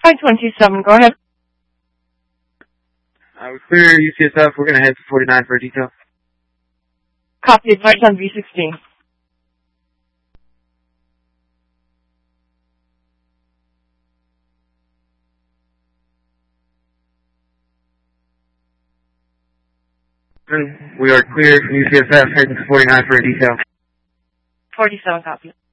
527, go ahead. We're clear UCSF. We're going to head to 49 for a detail. Copy, advice on V16. We are clear from UCSF, heading to 49 for a detail. 47, copy.